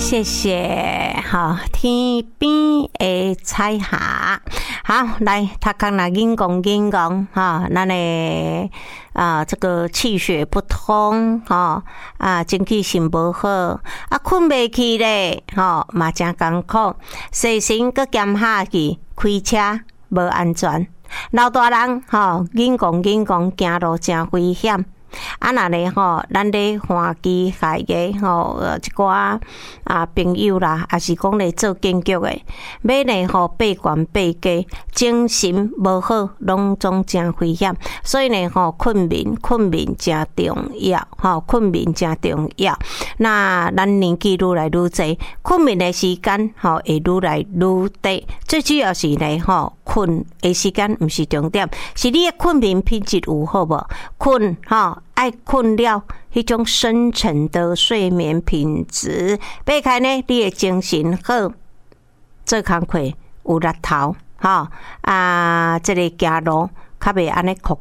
谢谢，好，天边的彩霞，好，来，他刚来硬讲，哈，咱的这个气血不通，哈，精气神不好，困袂去咧，哈，嘛真艰苦，细心搁减下去，开车无安全，老大人，哈，硬讲，行路真危险。若咧吼，咱咧花旗海嘅吼，一寡朋友啦，也是讲咧做建筑嘅，要咧吼爬悬爬低，精神无好，拢总真危险。所以咧吼，困眠真重要，吼困眠真重要。那咱年纪愈来愈侪，困眠的时间吼会愈来愈低。最主要是咧吼，困的时间毋是重点，是你的困眠品质有好无？困吼。爱困了，迄种深沉的睡眠品质，擘开呢，你的精神好，做工课有力头，哈这个行路较袂安尼哭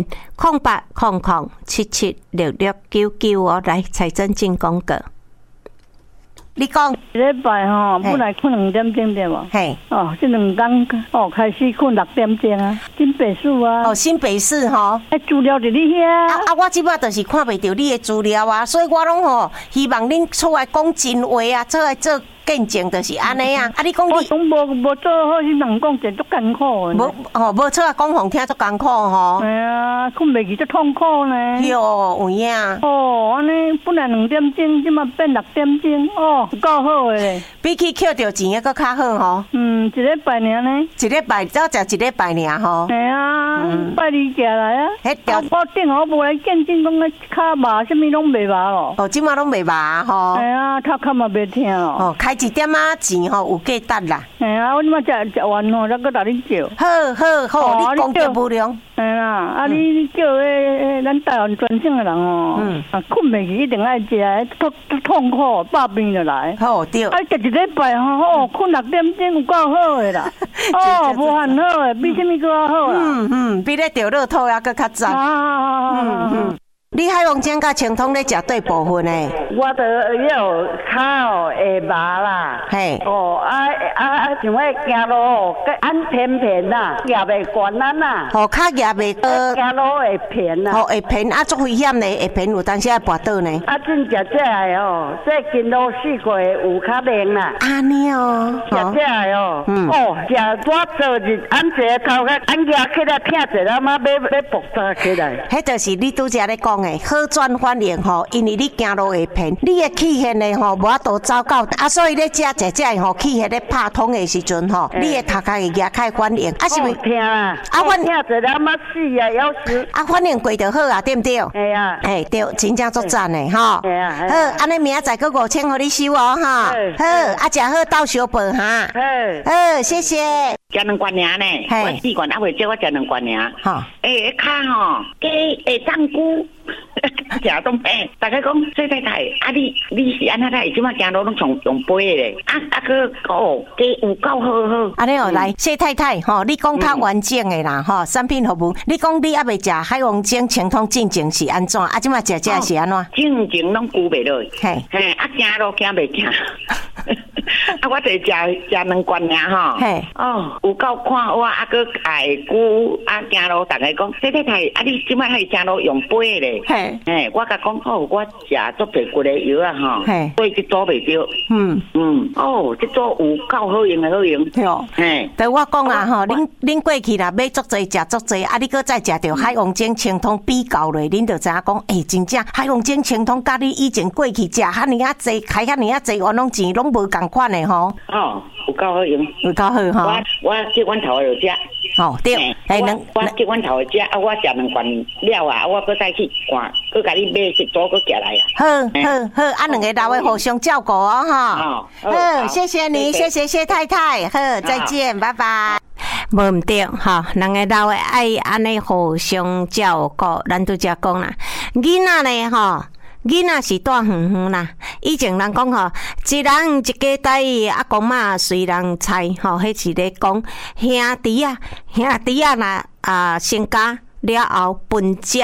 hen，0800776699哦，来财政进广告。你讲一礼拜吼，本来困2点钟对无？ 嘿， 这2天开始困6点钟啊，新北市啊。 新北市吼， 资料伫你遐。 我即摆就是看袂到你的资料啊，所以我拢吼希望恁出来讲真话啊，出来做见证就是安尼啊。你讲你我讲无做好，是人讲真足艰苦的。 无出来讲互听足艰苦吼。 哎呀，困袂去足痛苦呢。 哟，有影。 安尼本来2点钟，即马变6点钟，够好的咧。 比起捡到钱的搁较好吼。 一礼拜尔呢。 一礼拜只食一礼拜尔吼。 系啊，拜二寄来啊。我顶我无来见证讲咧骹麻，什么拢袂麻咯。 即马拢袂麻吼。 系啊，头壳嘛袂疼哦。 开一点钱吼有价值啦。 系啊，我即马食完吼，再搁甲你叫。 好，你功德无量。 系啦，你叫咱台湾全省的人哦，困袂去一定爱食，痛苦百病就来。 好对。 食一礼拜吼，困6点钟有够好的啦。无烦好的，比什么搁较好啦。 比咧钓乐透还搁较赞。你海王精甲清通咧食对部分诶？ 我都有骹会麻啦。 嘿。 像我行路按偏偏啦，夹袂悬啊呐。 骹夹袂倒。 行路会偏啦。 会偏足危险咧，会偏有当时会跋倒呢。 真食这个这筋络四过有较灵啦。 安尼哦。 食这个食多做日按一个头壳按夹起来拼一下嘛，要爆炸起来。 迄就是你拄则咧讲。好转反应吼，因为你行路会偏，你的气血呢吼无法度走到，所以咧食吼气血咧拍通的时阵吼，你的头壳会压开反应，是咪？ 听啊，反听一下嘛死啊，要死！ 反应过就好啊，对不对？ 系啊， 对，真正足赞的吼。 系啊， 好，安尼明仔载搁5000互你收哦哈。好，食好到小饭哈。好，谢谢。 食2罐尔呢，我4罐还袂少，我食2罐尔。 哈， 骹吼，鸡会长久。食东大家讲谢太太，你是安怎来？即马行路拢用飞咧，鸡有够好。 安尼来谢太太吼，你讲较完整的啦吼，产品服务，你讲你还未食海王精清通进前是安怎？即马食是安怎？ 进前拢顾袂落， 嘿， 行路行袂行。我就食2罐尔吼，有够看我搁爱久行路，大家讲谢太太，你即马还行路用飞咧？我甲讲我食足侪骨的药啊吼，所以这组袂着。这组有够好用的好用。 对我讲啊吼，恁过去啦买足侪食足侪，你搁再食着海王精清通比较咧，恁就知影讲，真正海王精清通甲你以前过去食遐尼啊侪，开遐尼啊侪，冤枉钱拢无共款的吼。 有够好用， 有够好吼。 我结阮头就食。 对， 我结阮头食，我食2罐了啊，我搁再去看，搁甲你买一组搁寄来啊。 好，2个老的互相照顾哦哈。好，谢谢你，谢谢谢太太，好，再见，拜拜。无毋对哈，2个老的爱安尼互相照顾，咱拄则讲啦，囡仔呢吼。囡仔是大远远啦，以前人讲吼，一人一家带公妈随人菜吼，迄是咧讲兄弟啊，若生家了后分食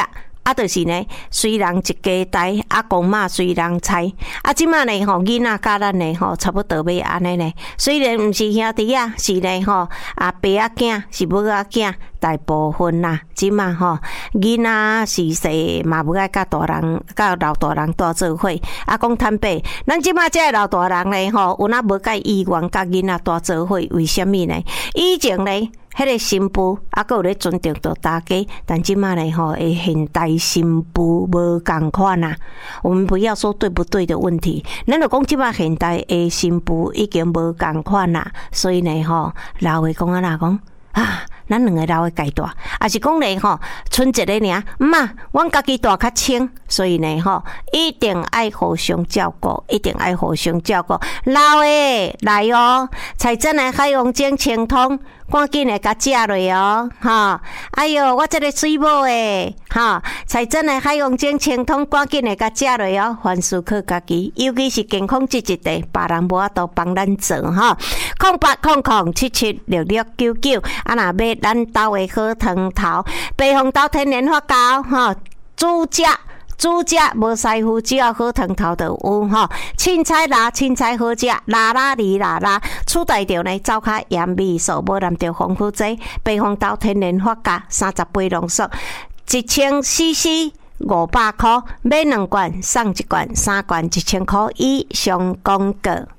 就是呢，随人一家呆，公妈随人猜。即马呢吼，囡仔甲咱呢吼，差不多要安尼呢。虽然毋是兄弟啊，是呢吼，伯仔囝是母仔囝，大部分啦。即马吼，囡仔是细嘛，不爱甲大人、甲老大人住做伙。讲坦白，咱即马这老大人呢吼，有哪无介意愿甲囡仔住做伙？为什么呢？以前呢？迄个新妇还有咧尊重到大家，但即马呢吼，现代新妇无共款啊。我们不要说对不对的问题，咱就讲即马现代的新妇已经无共款啦。所以呢吼，老话讲啊讲啊，咱两个老的阶段，也是讲咧吼，剩一个尔，妈，阮家己大较清，所以呢吼，一定爱互相照顾，一定爱互相照顾。老的来哦，财政的海洋精清通。赶紧来甲食落哦，哈！哎哟，我这个水母诶，哈！财政的海洋精清通，赶紧来甲食落哦，凡事靠家己，尤其是健康这一块，别人无法度帮咱做哈。0800776699，若要咱兜的好汤头，北方岛天然发酵哈，煮食无师傅，只要好汤头就有吼。凊彩辣，凊彩好食，辣里辣，取代掉呢走较盐味素，无含着防腐剂。北方岛天然发酵30杯浓缩，1000cc。500块，买2罐送1罐，3罐1000块以上广告。